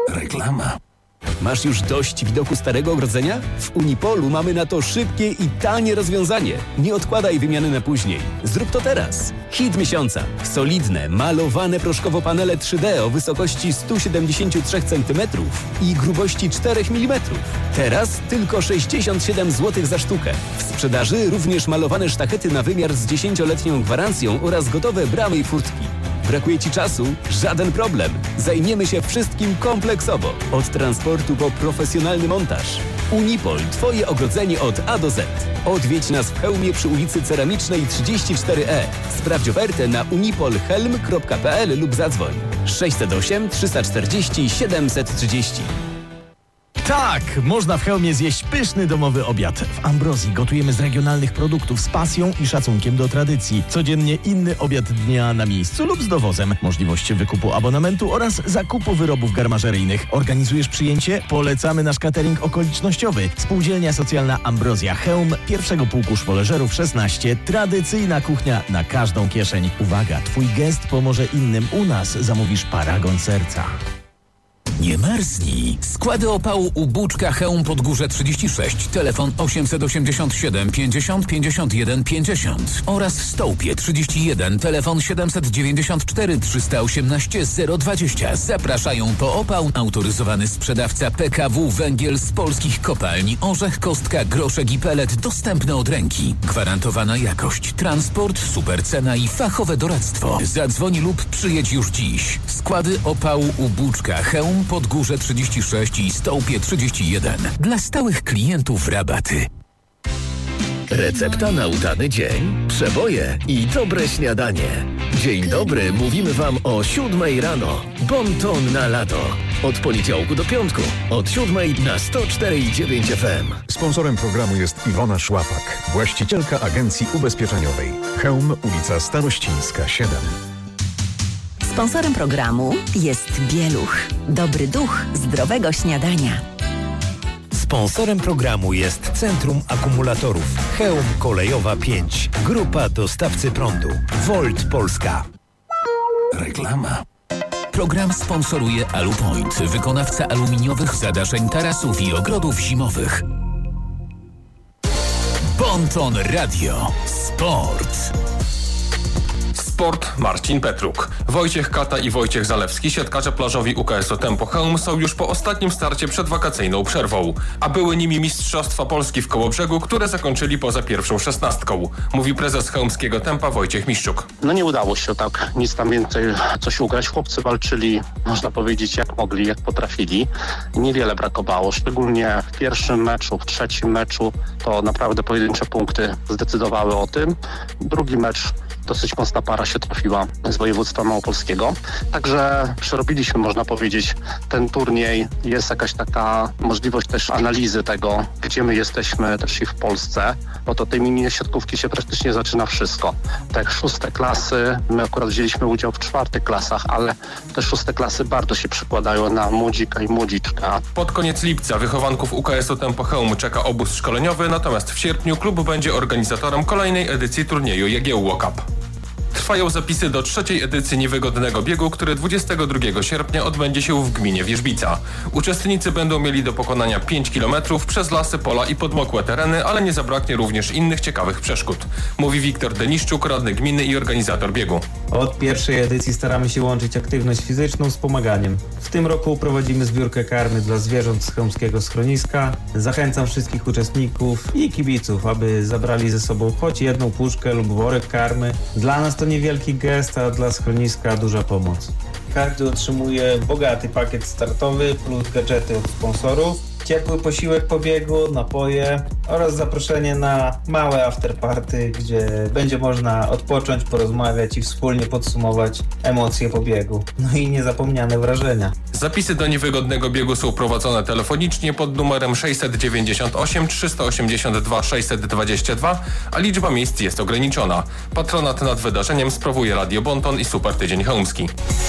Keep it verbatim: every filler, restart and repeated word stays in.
Reklama. Masz już dość widoku starego ogrodzenia? W Unipolu mamy na to szybkie i tanie rozwiązanie. Nie odkładaj wymiany na później. Zrób to teraz. Hit miesiąca. Solidne, malowane proszkowo panele trzy D o wysokości sto siedemdziesiąt trzy centymetrów i grubości cztery milimetry. Teraz tylko sześćdziesiąt siedem złotych za sztukę. W sprzedaży również malowane sztachety na wymiar z dziesięcioletnią gwarancją oraz gotowe bramy i furtki. Brakuje Ci czasu? Żaden problem. Zajmiemy się wszystkim kompleksowo. Od transportu po profesjonalny montaż. Unipol. Twoje ogrodzenie od A do Z. Odwiedź nas w Chełmie przy ulicy Ceramicznej trzydzieści cztery E. Sprawdź ofertę na unipolhelm kropka p l lub zadzwoń sześćset osiem trzysta czterdzieści siedemset trzydzieści. Tak, można w Chełmie zjeść pyszny domowy obiad. W Ambrozji gotujemy z regionalnych produktów z pasją i szacunkiem do tradycji. Codziennie inny obiad dnia na miejscu lub z dowozem. Możliwość wykupu abonamentu oraz zakupu wyrobów garmażeryjnych. Organizujesz przyjęcie? Polecamy nasz catering okolicznościowy. Spółdzielnia Socjalna Ambrozja Chełm, pierwszego pułku szwoleżerów szesnaście. Tradycyjna kuchnia na każdą kieszeń. Uwaga, twój gest pomoże innym. U nas zamówisz paragon serca. Nie marznij. Składy opału u Buczka Chełm Podgórze trzydzieści sześć, telefon osiemset osiemdziesiąt siedem pięćdziesiąt pięćdziesiąt jeden pięćdziesiąt oraz Stołpie trzydzieści jeden, telefon siedemset dziewięćdziesiąt cztery trzysta osiemnaście zero dwadzieścia. Zapraszają po opał autoryzowany sprzedawca P K W Węgiel z polskich kopalni Orzech, Kostka, Groszek i Pelet, dostępne od ręki. Gwarantowana jakość, transport, super cena i fachowe doradztwo. Zadzwoń lub przyjedź już dziś. Składy opału u Buczka Chełm Podgórze trzydzieści sześć i Stołpie trzydzieści jeden. Dla stałych klientów rabaty. Recepta na udany dzień, przeboje i dobre śniadanie. Dzień dobry, mówimy Wam o siódmej rano. Bon ton na lato. Od poniedziałku do piątku. Od siódmej na sto cztery i dziewięć F M. Sponsorem programu jest Iwona Szłapak, właścicielka agencji ubezpieczeniowej. Chełm, ulica Starościńska siedem. Sponsorem programu jest Bieluch. Dobry duch zdrowego śniadania. Sponsorem programu jest Centrum Akumulatorów Chełm Kolejowa pięć. Grupa dostawcy prądu. Volt Polska. Reklama. Program sponsoruje Alupoint, wykonawca aluminiowych zadaszeń tarasów i ogrodów zimowych. Bonton Radio. Sport. Sport Marcin Petruk. Wojciech Kata i Wojciech Zalewski, siatkarze plażowi U K S O Tempo Chełm, są już po ostatnim starcie przed wakacyjną przerwą, a były nimi Mistrzostwa Polski w Kołobrzegu, które zakończyli poza pierwszą szesnastką. Mówi prezes chełmskiego Tempa Wojciech Miszczuk. No nie udało się tak nic tam więcej coś ugrać. Chłopcy walczyli, można powiedzieć, jak mogli, jak potrafili. Niewiele brakowało, szczególnie w pierwszym meczu, w trzecim meczu to naprawdę pojedyncze punkty zdecydowały o tym. Drugi mecz dosyć mocna para się trafiła z województwa małopolskiego. Także przerobiliśmy, można powiedzieć, ten turniej. Jest jakaś taka możliwość też analizy tego, gdzie my jesteśmy też i w Polsce, bo to tej mini siatkówki się praktycznie zaczyna wszystko. Te szóste klasy, my akurat wzięliśmy udział w czwartych klasach, ale te szóste klasy bardzo się przekładają na młodzika i młodziczka. Pod koniec lipca wychowanków U K S O Tempo Chełm czeka obóz szkoleniowy, natomiast w sierpniu klub będzie organizatorem kolejnej edycji turnieju Jagiełło Cup. Trwają zapisy do trzeciej edycji niewygodnego biegu, który dwudziestego drugiego sierpnia odbędzie się w gminie Wierzbica. Uczestnicy będą mieli do pokonania pięć kilometrów przez lasy, pola i podmokłe tereny, ale nie zabraknie również innych ciekawych przeszkód. Mówi Wiktor Deniszczuk, radny gminy i organizator biegu. Od pierwszej edycji staramy się łączyć aktywność fizyczną z pomaganiem. W tym roku prowadzimy zbiórkę karmy dla zwierząt z chełmskiego schroniska. Zachęcam wszystkich uczestników i kibiców, aby zabrali ze sobą choć jedną puszkę lub worek karmy. Dla nas to niewielki gest, a dla schroniska duża pomoc. Każdy otrzymuje bogaty pakiet startowy plus gadżety od sponsorów, ciepły posiłek po biegu, napoje oraz zaproszenie na małe afterparty, gdzie będzie można odpocząć, porozmawiać i wspólnie podsumować emocje po biegu. No i niezapomniane wrażenia. Zapisy do niewygodnego biegu są prowadzone telefonicznie pod numerem sześćset dziewięćdziesiąt osiem trzysta osiemdziesiąt dwa sześćset dwadzieścia dwa, a liczba miejsc jest ograniczona. Patronat nad wydarzeniem sprawuje Radio Bonton i Super Tydzień Chełmski.